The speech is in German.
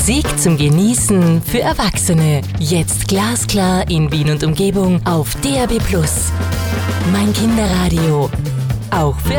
Musik zum Genießen für Erwachsene. Jetzt glasklar in Wien und Umgebung auf DAB+. Mein Kinderradio. Auch für